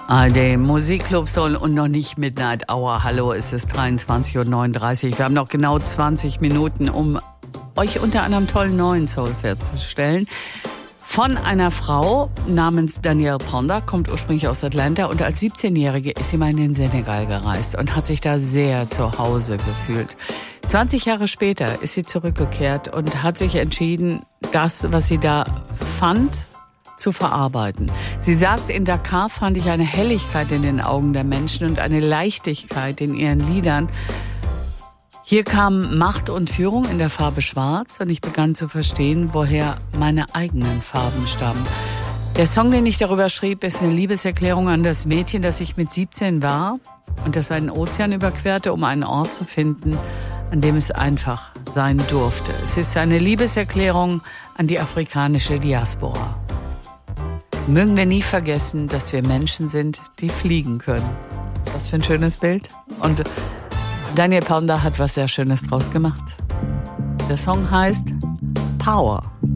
ARD Musikclub Soul und noch nicht Midnight Hour. Hallo, es ist 23:39 Uhr. Wir haben noch genau 20 Minuten, um euch unter anderem tollen neuen Soul vorzustellen. Von einer Frau namens Danielle Ponder, kommt ursprünglich aus Atlanta und als 17-Jährige ist sie mal in den Senegal gereist und hat sich da sehr zu Hause gefühlt. 20 Jahre später ist sie zurückgekehrt und hat sich entschieden, das, was sie da fand, zu verarbeiten. Sie sagt, in Dakar fand ich eine Helligkeit in den Augen der Menschen und eine Leichtigkeit in ihren Liedern. Hier kam Macht und Führung in der Farbe Schwarz und ich begann zu verstehen, woher meine eigenen Farben stammen. Der Song, den ich darüber schrieb, ist eine Liebeserklärung an das Mädchen, das ich mit 17 war und das einen Ozean überquerte, um einen Ort zu finden, an dem es einfach sein durfte. Es ist eine Liebeserklärung an die afrikanische Diaspora. Mögen wir nie vergessen, dass wir Menschen sind, die fliegen können. Was für ein schönes Bild. Und Danielle Ponder hat was sehr Schönes draus gemacht. Der Song heißt Power.